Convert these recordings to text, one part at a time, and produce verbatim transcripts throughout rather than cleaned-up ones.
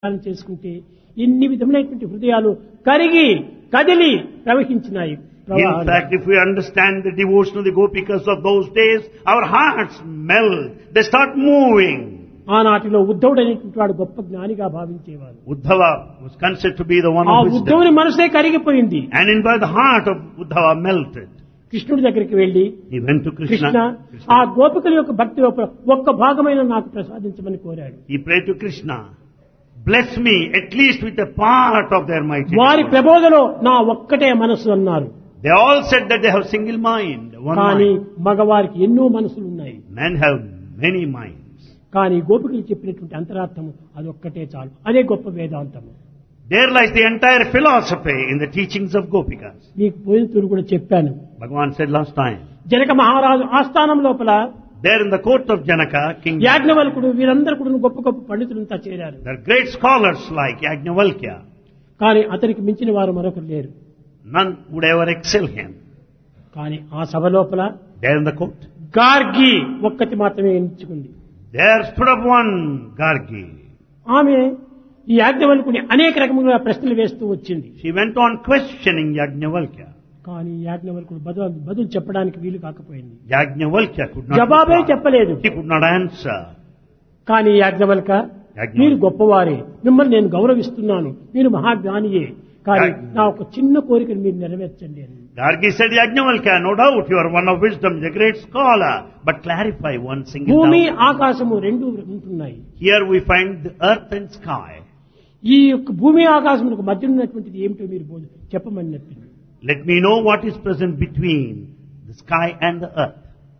చేసుకుంటే ఎన్ని విధములైనటువంటి హృదయాలు కరిగి కదిలి ప్రవహించినాయి. In fact, if we understand the devotion of the Gopikas of those days, our hearts melt, they start moving. ఆనాటిలో ఉద్ధవుడు అనేటువంటి వాడు గొప్ప జ్ఞానిగా భావించేవారు. Uddhava was considered to be the one ఆ of wisdom. ఉద్ధవుని మనసే కరిగిపోయింది. And in fact, the heart of Uddhava melted. కృష్ణుడి దగ్గరికి వెళ్లి, He went to Krishna. Krishna ఆ గోపికల యొక్క భక్తి లోపల ఒక్క భాగమైన నాకు ప్రసాదించమని కోరాడు. He prayed to Krishna, bless me at least with a part of their mighty వారి devotion. ప్రబోధలో నా ఒక్కటే మనస్సు అన్నారు. They all said that they have single mind, one కానీ mind. మగవారికి ఎన్నో మనసులు ఉన్నాయి. Men have many minds. కానీ గోపికలు చెప్పినటువంటి అంతరార్థము అదొక్కటే చాలు. అదే గొప్ప వేదాంతము. There lies the entire philosophy in the teachings of Gopikas. మీకు పోయిన తూరు కూడా చెప్పాను. Bhagavan said last time, Janaka మహారాజు ఆస్థానం లోపల there in the court of Janaka, King, యాజ్ఞవల్కుడు వీరందరూ కూడా గొప్ప గొప్ప పండితులంతా చేరారు. there are great scholars like Yajnavalkya. కానీ అతనికి మించిన వారు మరొకరు లేరు. None would ever excel him. కానీ ఆ సభ లోపల There in the court, Gargi ఒక్కటి మాత్రమే ఎంచుకుంది. there stood up one Gargi. ఆమె ఈ యాజ్ఞవల్కుని అనేక రకములుగా ప్రశ్నలు వేస్తూ వచ్చింది. She went on questioning Yajnavalkya. కానీ యాజ్ఞవల్కుడు బదులు బదులు చెప్పడానికి వీలు కాకపోయింది. Yajnavalkya could not జవాబే reply. చెప్పలేదు. He could not answer. కానీ యాజ్ఞవల్క యాజ్ఞవల్క్య, మీరు గొప్పవారే, మిమ్మల్ని నేను గౌరవిస్తున్నాను, మీరు మహాజ్ఞానియే, కానీ యాజ్ఞ- నా ఒక చిన్న కోరికను మీరు నెరవేర్చండి అని. Gargi said, Yajnavalkya, no doubt you are one of wisdom, a great scholar, but clarify one single భూమి doubt. ఆకాశము రెండు ఉంటున్నాయి. Here we find the earth and sky. ఈ యొక్క భూమి ఆకాశములకు మధ్య ఉన్నటువంటిది ఏమిటో మీరు బోధ- చెప్పమని చెప్పింది. Let me know what is present between the sky and the earth.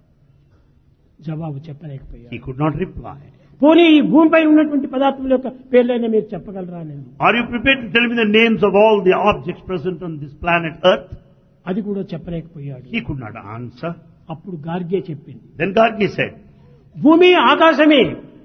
జవాబు చెప్పలేకపోయారు. He could not reply. పోనీ ఈ భూమిపై ఉన్నటువంటి పదార్థముల యొక్క పేర్లైనా మీరు చెప్పగలరా అని. Are you prepared to tell me the names of all the objects present on this planet earth? అది కూడా చెప్పలేకపోయాడు. He could not answer. అప్పుడు గార్గే చెప్పింది, Then Gargi said, భూమి ఆకాశమే,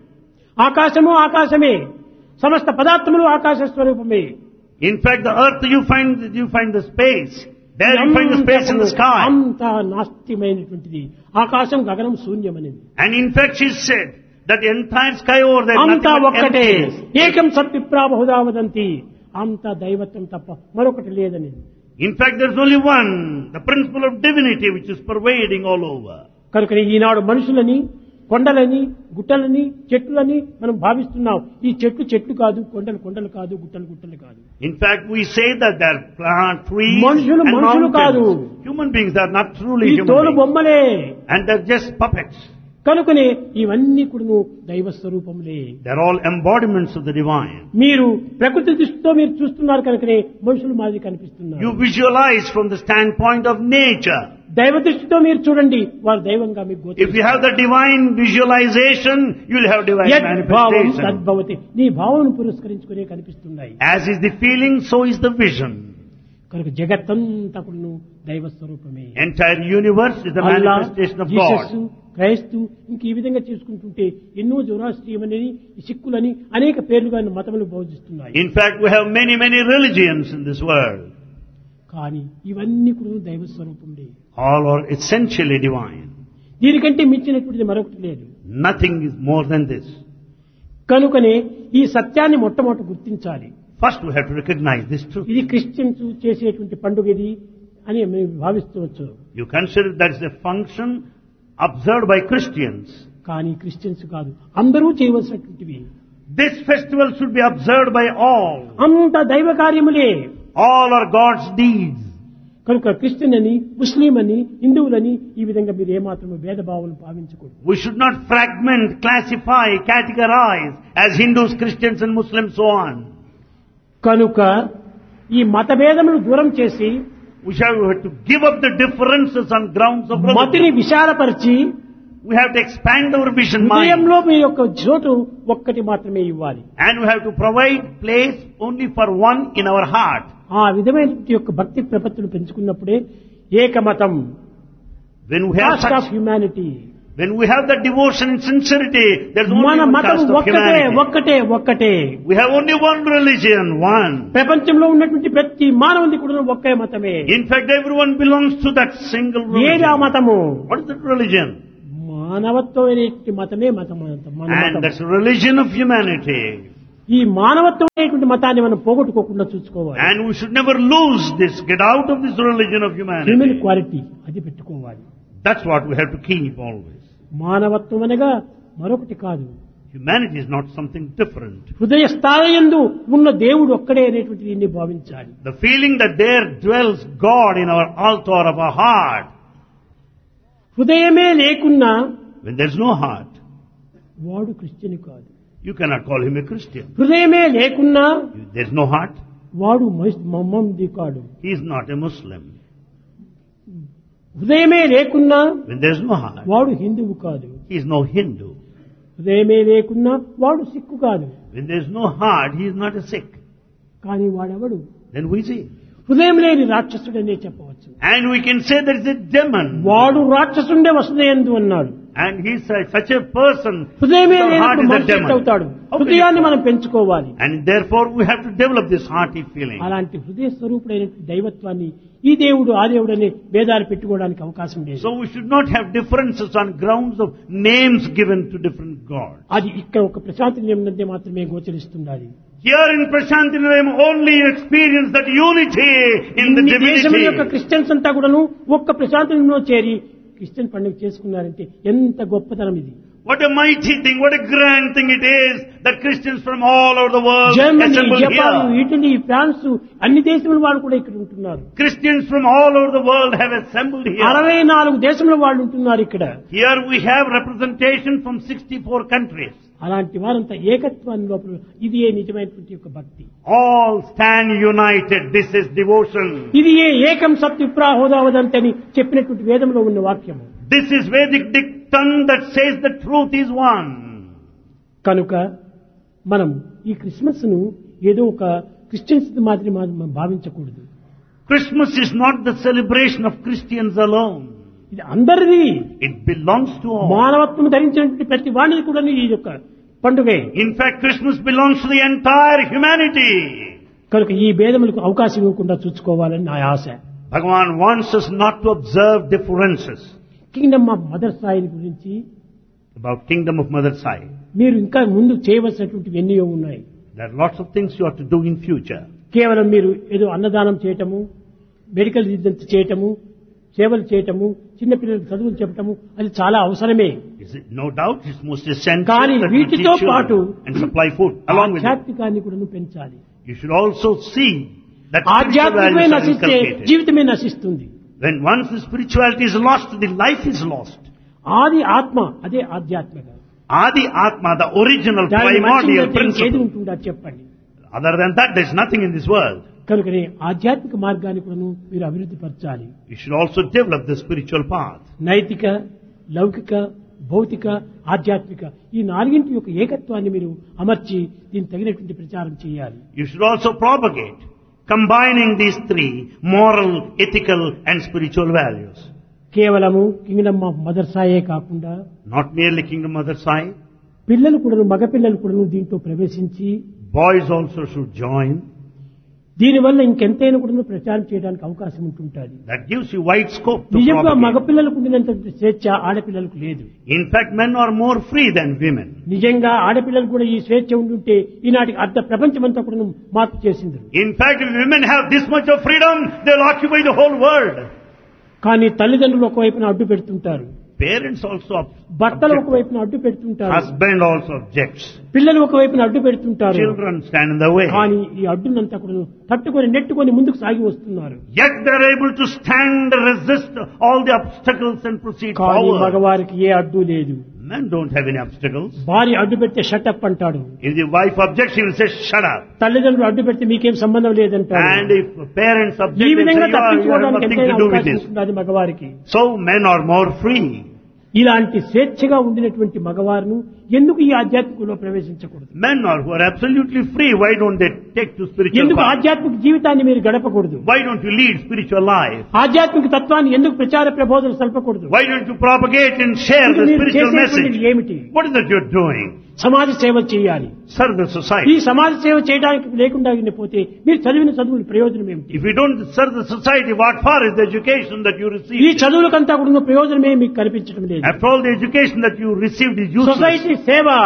ఆకాశము ఆకాశమే, సమస్త పదార్థములు ఆకాశ స్వరూపమే. in fact, the earth you find, you find the space. There you find the space in the sky. అంత నాస్తిమైనటువంటిది, ఆకాశం గగనం శూన్యమనేది. And in fact, she said that the entire sky over there, అంతా nothing but ఒక్కటే, emptiness. ఏకం సత్విప్రా బహుదా వదంతి, అంత దైవత్వం తప్ప మరొకటి లేదని. In fact, there's only one, the principle of divinity which is pervading all over. కనుక ఈనాడు మనుషులని, కొండలని, గుట్టలని, చెట్లని మనం భావిస్తున్నాం. ఈ చెట్లు చెట్లు కాదు, కొండలు కొండలు కాదు, గుట్టలు గుట్టలు కాదు. In fact, we say that they're plant, trees, మనుషులు and మనుషులు కాదు. mountains. Human beings are not truly ఈ human తోలు beings. బొమ్మలే. And they're just puppets. కనుకనే ఇవన్నీ కూడా దైవ స్వరూపములే. They're all embodiments of the divine. మీరు ప్రకృతి దృష్టితో మీరు చూస్తున్నారు కనుకనే మనుషులు మాదిరి కనిపిస్తున్నారు. You visualize from the standpoint of nature. దైవ దృష్టితో మీరు చూడండి, వారు దైవంగా మీకు If you have the divine visualization, you'll have divine యద్భావం manifestation. తద్భవతి, నీ భావనను పురస్కరించుకునే కనిపిస్తున్నాయి. As is the feeling, so is the vision. కనుక జగత్తంతా కూడా దైవ స్వరూపమే. Entire universe is the Allah, manifestation of Jesus, God. క్రైస్తు, ఇంక ఈ విధంగా చేసుకుంటుంటే ఎన్నో జొరాస్ట్రియమని, సిక్కులని అనేక పేర్లుగా మతములు బోధిస్తున్నాయి. In fact, we have many, many religions in this world. కానీ ఇవన్నీ కూడా దైవ స్వరూపంలే. All are essentially divine. దీనికంటే మించినటువంటిది మరొకటి లేదు. Nothing is more than this. కనుకనే ఈ సత్యాన్ని మొట్టమొదటి గుర్తించాలి. First we have to recognize this truth. ఇది క్రిస్టియన్స్ చేసేటువంటి పండుగ ఇది అని మేము భావిస్తవచ్చు. You consider that is a function observed by Christians. కానీ క్రిస్టియన్స్ కాదు, అందరూ చేయవలసినటువంటివి. This festival should be observed by all. అంత దైవ కార్యములే. All are God's deeds. కనుక క్రిస్టియన్ అని, ముస్లిం అని, హిందువులని ఈ విధంగా మీరు ఏమాత్రం భేదభావం భావించకూడదు. We should not fragment, classify, categorize as Hindus, Christians and Muslims, so on. కనుక ఈ మతభేదమును దూరం చేసి We have to give up the differences on grounds of మతిని religion. విశాలపరిచి We have to expand our vision mind. హృదయంలో మీ యొక్క చోటు ఒక్కటి మాత్రమే ఇవ్వాలి. And we have to provide place only for one in our heart. ఆ విధమైన యొక్క భక్తి ప్రపత్తులు పెంచుకున్నప్పుడే ఏకమతం, When we have cost of such, humanity, when we have that devotion and sincerity, there's only మన one మతం caste of ఒక్కటే humanity. ఒక్కటే ఒక్కటే. We have only one religion, one. ప్రపంచంలో ఉన్నటువంటి ప్రతి మానవుని కూడా ఒకే మతమే. In fact, everyone belongs to that single ఏది ఆ religion. మతము? What is that religion? మానవత్వం అనేటువంటి మతమే మతం. మన And మతం. that's the religion of humanity. ఈ మానవత్వం అనేటువంటి మతాన్ని మనం పోగొట్టుకోకుండా చూసుకోవాలి. And we should never lose this, get out of this religion of human humanity. Quality అది పెట్టుకోవాలి. That's what we have to keep always. మానవత్వం అనగా మరొకటి కాదు. Humanity is not something different. హృదయ స్థాయియందు ఉన్న దేవుడు ఒక్కడే అనేటువంటి దీన్ని భావించాలి. The feeling that there dwells God in our altar of our heart. హృదయమే లేకున్నా When there's no heart, వాడు క్రిస్టియన్ కాదు. you cannot call him a Christian. హృదయమే లేకున్నా If there's no heart, వాడు మమ్మంది కాడు. he is not a Muslim. హృదయమే లేకున్నా When there's no heart, వాడు హిందువు కాదు. he is no Hindu. హృదయమే లేకున్నా వాడు సిక్కు కాదు. When there's no heart, he is not a Sikh. కానీ వాడెవడు? Then we say. హృదయం లేని రాక్షసుడనే చెప్పవచ్చు. And we can say there is a demon. వాడు రాక్షసుండే వసుదేందు అన్నాడు. And he said, such a person, హృదయమే whose heart లేనప్పుడు is a మనిషి demon. అవుతాడు. Okay. హృదయాన్ని మనం పెంచుకోవాలి. And therefore we have to develop this hearty feeling. అలాంటి హృదయ స్వరూపుడైన దైవత్వాన్ని ఈ దేవుడు ఆ దేవుడు అనే భేదాలు పెట్టుకోవడానికి అవకాశం లేదు. So we should not have differences on grounds of names given to different gods. అది ఇక్కడ ఒక ప్రశాంతి నియమనందే మాత్రమే గోచరిస్తుండాలి. Here in Prashanti Nilayam only you experience that unity in the ఇన్ని దేశముల యొక్క divinity. క్రిస్టియన్స్ అంతా కూడాను ఒక్క ప్రశాంతి నియమంలో చేరి క్రిస్టియన్ పండుగ చేసుకున్నారంటే ఎంత గొప్పతనం ఇది. What a mighty thing, what a grand thing it is that Christians from all over the world Germany, assemble Japan, here. Italy, France అన్ని దేశముల వాళ్ళు కూడా ఇక్కడ ఉంటున్నారు. Christians from all over the world have assembled here. అరవై నాలుగు దేశముల వాళ్ళు ఉంటున్నారు ఇక్కడ. Here we have representation from sixty-four countries. అలాంటి వారంతా ఏకత్వాన్ని లోపల ఇది ఏ నిజమైనటువంటి యొక్క భక్తి. All stand united. This is devotion. ఇది ఏ ఏకం సత్ విప్రాహోదావదంతని చెప్పినటువంటి వేదంలో ఉన్న వాక్యము. This is Vedic dictum that says the truth is one. కనుక మనం ఈ క్రిస్మస్ ను ఏదో ఒక క్రిస్టియన్స్ మాదిరి మనం భావించకూడదు. Christmas is not the celebration of Christians alone. ఇది అందరిది. It belongs to all. మానవత్వం ధరించినటువంటి ప్రతి వాణికి కూడా ఈ యొక్క పండుగే. In fact, Christmas belongs to the entire humanity. కనుక ఈ భేదములకు అవకాశం ఇవ్వకుండా చూసుకోవాలని నా ఆశ. Bhagavan wants us not to observe differences. Kingdom of mother Sai గురించి About kingdom of Mother Sai. మీరు ఇంకా ముందు చేయవలసినటువంటివి ఎన్నో ఉన్నాయి. There are lots of things you have to do in future. కేవలం మీరు ఏదో అన్నదానం చేయటము, మెడికల్ రిజిడెన్స్ చేయటము, సేవలు చేయటము, చిన్నపిల్లలకు చదువులు చెప్పటము అది చాలా అవసరమే. Is it? No doubt, it's most essential కానీ that we teach వీటితో పాటు children and supply food along with it. ఆధ్యాత్మికాన్ని కూడా పెంచాలి. You should also see that spiritual ఆధ్యాత్మికమే values are నశిస్తే inculcated. జీవితమే నశిస్తుంది. When once the spirituality is lost, the life is lost. ఆది ఆత్మ అదే ఆధ్యాత్మిక. Adi Atma, the original దాన్ని primordial మర్చిపోతే ఇంకేది principle. ఉంటుందా చెప్పండి. Other than that, there's nothing in this world. కనుకనే ఆధ్యాత్మిక మార్గాన్ని కూడా మీరు అభివృద్ధి పరచాలి. You should also develop the spiritual path. నైతిక, లౌకిక, భౌతిక, ఆధ్యాత్మిక ఈ నాలుగింటి యొక్క ఏకత్వాన్ని మీరు అమర్చి దీనికి తగినటువంటి ప్రచారం చేయాలి. You should also propagate, combining these three, moral, ethical and spiritual values. కేవలము కింగ్డమ్ ఆఫ్ మదర్ సాయే కాకుండా Not merely Kingdom Mother Sai, పిల్లలు కూడా మగపిల్లలు కూడా దీంట్లో ప్రవేశించి boys also should join. దీనివల్ల ఇంకెంతైనా కూడా ప్రచారం చేయడానికి అవకాశం ఉంటుంటుంది. That gives you wide scope to నిజంగా propagate. మగపిల్లలకు ఉండినంత స్వేచ్ఛ ఆడపిల్లలకు లేదు. In fact, men are more free than women. నిజంగా ఆడపిల్లలు కూడా ఈ స్వేచ్ఛ ఉండుంటే ఈనాటికి అర్ధ ప్రపంచమంతా కూడా మార్పు చేసింది. In fact, if women have this much of freedom, they'll occupy the whole world. కానీ తల్లిదండ్రులు ఒకవైపున అడ్డు పెడుతుంటారు, Parents also ob- భర్తలు object. ఒకవైపున అడ్డు పెడుతుంటారు, Husband also objects. పిల్లలు ఒకవైపున అడ్డు పెడుతుంటారు. Children stand in the way. కానీ ఈ అడ్డునంతా కూడా తట్టుకొని నెట్టుకొని ముందుకు సాగి వస్తున్నారు. Yet they're able to stand, resist all the obstacles and proceed కానీ forward. మగవారికి ఏ అడ్డు లేదు. Men don't have any obstacles. భార్య అడ్డు పెడితే షటప్ అంటాడు, If the wife objects, she will say, shut up. తల్లిదండ్రులు అడ్డు పెడితే మీకేం సంబంధం లేదంటాడు. And if parents ఈ object, they విధంగా say, you, are, you have తప్పించుకోవడానికి nothing to ఎంతైనా do with అవకాశం this. ఉంటుంది మగవారికి. So men are more free. ఇలాంటి స్వేచ్ఛగా ఉండినటువంటి మగవారును ఎందుకు ఈ ఆధ్యాత్మికంలో ప్రవేశించకూడదు? Men are who are absolutely free. Why don't they take to spiritual ఎందుకు path? ఆధ్యాత్మిక జీవితాన్ని మీరు గడపకూడదు? Why don't you lead spiritual life? ఆధ్యాత్మిక తత్వాన్ని ఎందుకు ప్రచార ప్రబోధనలు సల్పకూడదు? Why don't you propagate and share ఇది the మీరు spiritual చేసేటువంటిది message? ఏమిటి? What is that you're doing? సమాజ సేవ చేయాలి. Serve the ఈ society. సమాజ సేవ చేయడానికి లేకుండా పోతే మీరు చదివిన చదువుల ప్రయోజనం ఏమిటి? If you don't serve the society, what for is the education that you ఈ received? చదువులకంతా కూడా ప్రయోజనమే మీకు కనిపించడం లేదు. After all, the education that you received is useless. Society సేవ,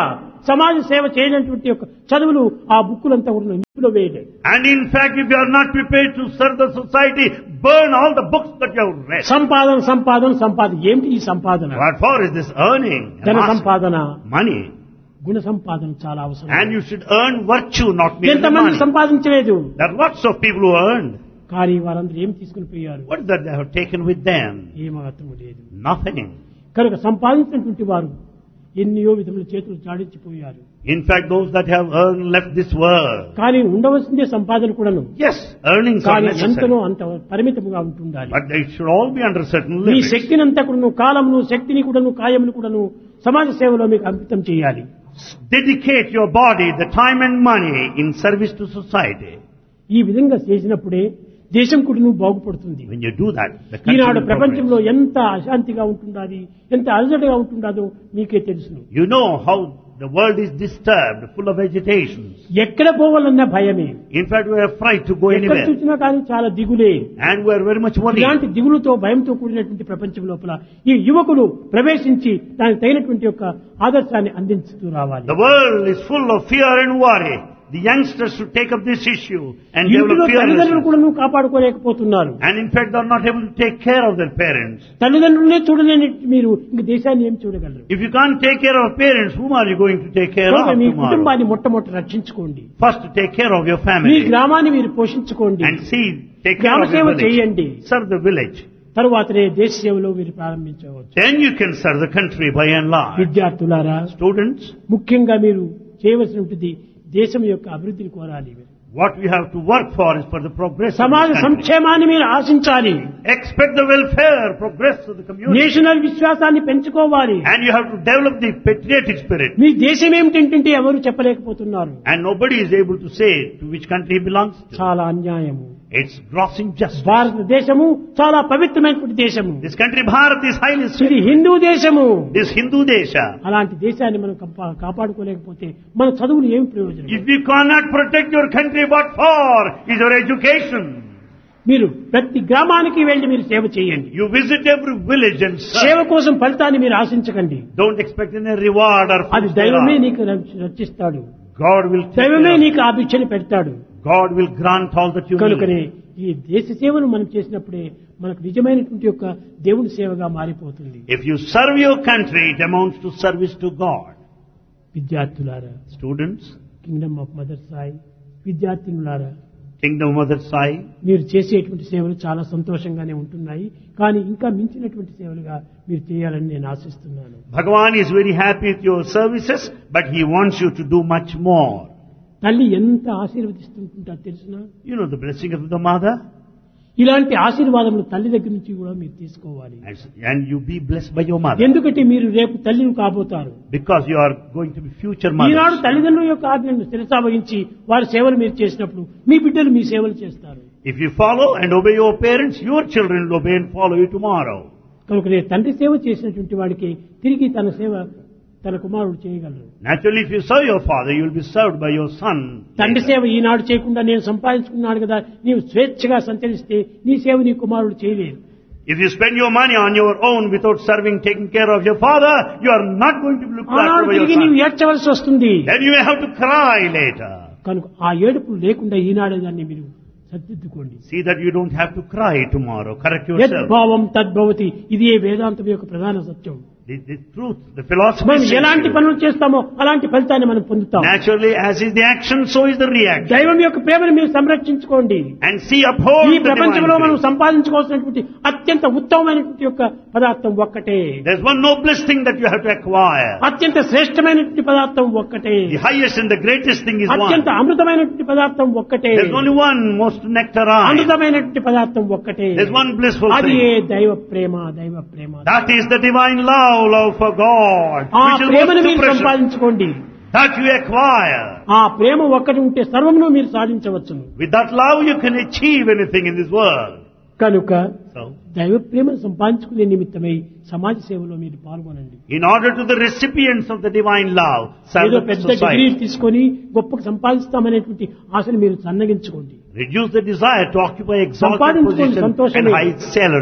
సమాజ సేవ చేయనటువంటి యొక్క చదువులు ఆ బుక్కులంతా కూడా నిప్పులో వేయలేదు. And in fact, if you are not prepared to serve the society, burn all the books that you have read. సంపాదన సంపాదన సంపాదన ఏమిటి ఈ సంపాదన? What for is this earning? ధన సంపాదన, Money. గుణ సంపాదన చాలా అవసరం. And you should earn virtue, not merely ఎంతమంది money. సంపాదించలేదు, There are lots of people who earned. కానీ వారందరూ ఏం తీసుకుని పోయారు? What is that they have taken with them? ఏమాత్రం లేదు. Nothing. కనుక సంపాదించినటువంటి వారు ఎన్నో విధముల చేతులు చాడించిపోయారు. In fact, those that have earned left this world. కానీ ఉండవలసిందే సంపాదన కూడాను. Yes, earnings are కానీ ఎంతనో necessary. అంత పరిమితముగా ఉంటుండాలి. But they should all be under certain me limits. శక్తిని అంతా కూడాను, కాలమును, శక్తిని కూడాను, కాయమును కూడాను సమాజ సేవలో మీకు అంకితం చేయాలి. Dedicate your body, the time and money in service to society. ఈ విధంగా చేసినప్పుడే దేశం కూడాను బాగుపడుతుంది. When you do that, the country Eenadu will ప్రపంచంలో progress. ఎంత అశాంతిగా ఉంటుండాది, ఎంత అలజడిగా ఉంటుండాదో మీకే తెలుసును. You know how the world is disturbed, full of agitations. ఎక్కడ పోవాలన్నా భయమే. In fact, we are afraid to go ఎక్కడ anywhere. చూసినా కానీ చాలా దిగులే. And we are very much worried. ఇలాంటి దిగులుతో, భయంతో కూడినటువంటి ప్రపంచం లోపల ఈ యువకులు ప్రవేశించి దానికి తగినటువంటి యొక్క ఆదర్శాన్ని అందించుతూ రావాలి. The world is full of fear and worry. The youngsters should take up this issue and ఇంట్లో develop తల్లిదండ్రులు fearlessness. కూడా కాపాడుకోలేకపోతున్నారు. And in fact, they are not able to take care of their parents. తల్లిదండ్రులనే చూడలేని మీరు ఇంక దేశాన్ని ఏం చూడగలరు? If you can't take care of parents, whom are you going to take care of కనుక మీ tomorrow? కుటుంబాన్ని మొట్టమొదటి రక్షించుకోండి. First, take care of your me family. గ్రామాన్ని మీరు పోషించుకోండి. And see, take care గ్రామ of your సేవ village. చేయండి. Serve the village. తరువాతనే దేశ సేవలో మీరు ప్రారంభించవచ్చు. Then you can serve the country by and large. విద్యార్థులారా, Students, ముఖ్యంగా మీరు చేయవలసినటువంటి దేశం యొక్క అభివృద్ధిని కోరాలి. what we have to work for is for the progress of సమాజ the country. సంక్షేమాన్ని మీరు ఆశించాలి. Expect the welfare, progress of the community. National విశ్వాసాన్ని పెంచుకోవాలి. And you have to develop the patriotic spirit. మీ దేశం ఏమిటంటే ఎవరు చెప్పలేకపోతున్నారు. And nobody is able to say to which country he belongs to. చాలా అన్యాయము. It's gross injustice. భారతదేశము చాలా పవిత్రమైనటువంటి దేశము. This country, Bharat, is highly ఇది sacred. హిందూ దేశము. This Hindu Desha. అలాంటి దేశాన్ని మనం కాపా- కాపాడుకోలేకపోతే మన చదువులు ఏం ప్రయోజనం? If you cannot protect your country, what for is your education? మీరు ప్రతి గ్రామానికి వెళ్లి మీరు సేవ చేయండి. You visit every village and సేవ serve. కోసం ఫలితాన్ని మీరు ఆశించకండి. Don't expect any reward or అది fruits దైవమే thereof. నీకు రక్ష- రక్షిస్తాడు. God will take దైవమే care of నీకు ఆ భిక్షని పెడతాడు. God will grant all that you కనుకనే need. ఈ దేశ సేవను మనం చేసినప్పుడే మనకు నిజమైనటువంటి యొక్క దేవుని సేవగా మారిపోతుంది. If you serve your country, it amounts to service to God. విద్యార్థులారా, Students, Kingdom of mother Sai విద్యార్థినులారా, Kingdom of Mother Sai, మీరు చేసేటువంటి సేవలు చాలా సంతోషంగానే ఉంటున్నాయి. కానీ ఇంకా మించినటువంటి సేవలుగా మీరు చేయాలని నేను ఆశిస్తున్నాను. Bhagavan is very happy with your services, but he wants you to do much more. తల్లి ఎంత ఆశీర్వదిస్తుంటుంటా తెలుసునా? You know the blessing of the mother? ఇలాంటి ఆశీర్వాదములు తల్లి దగ్గర నుంచి కూడా మీరు తీసుకోవాలి. And and you be blessed by your mother. ఎందుకంటే మీరు రేపు తల్లిని కాబోతారు. Because you are going to be future Eenadu mothers. తల్లిదండ్రుల యొక్క ఆజ్ఞను శిరసావహించి వారి సేవలు మీరు చేసినప్పుడు మీ బిడ్డలు మీ సేవలు చేస్తారు. If you follow and obey your parents, your children will obey and follow you tomorrow. కనుక నేను తండ్రి సేవ చేసినటువంటి వాడికి తిరిగి తన సేవ తన కుమారుడు చేయగలరు. Naturally, if you serve your father, you will be served by your son. తండ్రి later. సేవ ఈనాడు చేయకుండా నేను సంపాదించుకున్నాను కదా, నీవు స్వేచ్ఛగా సంచరిస్తే నీ సేవ నీ కుమారుడు చేయలేరు. If you spend your money on your own without serving, taking care of your father, you are not going to be looked ఆనాడు after by your తిరిగి నీవు son. ఏడ్చవలసి వస్తుంది. Then you may have to cry later. కనుక ఆ ఏడుపు లేకుండా ఈనాడే దాన్ని మీరు సర్దిద్దుకోండి. See that you don't have to cry tomorrow. Correct yourself. యద్భావం తద్భవతి, ఇది ఏ వేదాంతం యొక్క ప్రధాన సత్యం. The, the truth, the philosophy మనం says ఎలాంటి you. పనులు చేస్తామో అలాంటి ఫలితాన్ని మనం పొందుతాం. Naturally, as is the action, so is the reaction. దైవం యొక్క ప్రేమను మీరు సంరక్షించుకోండి. And see, uphold ఈ the ప్రపంచంలో మనం divine grace. సంపాదించుకోవాల్సినటువంటి అత్యంత ఉత్తమమైనటువంటి యొక్క పదార్థం ఒక్కటే. There's one noblest thing that you have to acquire. అత్యంత శ్రేష్టమైనటువంటి పదార్థం ఒక్కటే. The highest and the greatest thing is అత్యంత one. అమృతమైనటువంటి పదార్థం ఒక్కటే. There's only one most nectarine. అమృతమైనటువంటి పదార్థం ఒక్కటే. There's one blissful అది ఏ thing. దైవ ప్రేమ, దైవ ప్రేమ. That is the divine love, love for God. ఆ Which is ప్రేమను most మీరు precious. సంపాదించుకోండి. That you acquire. ఆ ప్రేమ ఒక్కటి ఉంటే సర్వమును మీరు సాధించవచ్చును. With that love you can achieve anything in this world. కనుక So, దైవ ప్రేమను సంపాదించుకునే నిమిత్తమై సమాజ సేవలో మీరు పాల్గొనండి. in order to the recipients of the divine love, serve ఏదో the పెద్ద డిగ్రీ society. తీసుకొని గొప్పకు సంపాదిస్తామనేటువంటి ఆశను మీరు సన్నగించుకోండి. Reduce the desire to occupy exalted సంపాదించుకోండి, position and సంతోషమే. high salary.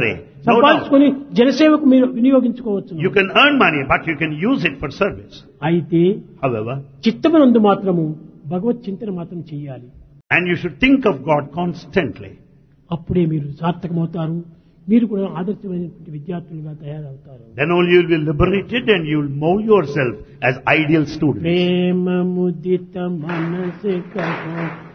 సంపాదించుకొని జనసేవకు మీరు వినియోగించుకోవచ్చు. You can earn money, but you can use it for service. అయితే However, చిత్తమునందు మాత్రము భగవత్ చింతన మాత్రం చేయాలి. and you should think of God constantly. అప్పుడే మీరు సార్థకమవుతారు. మీరు కూడా ఆదర్శమైనటువంటి విద్యార్థులుగా తయారవుతారు. Then only you will be liberated and you will mold yourself as ideal students. ప్రేమ ముదిత మనసే కహో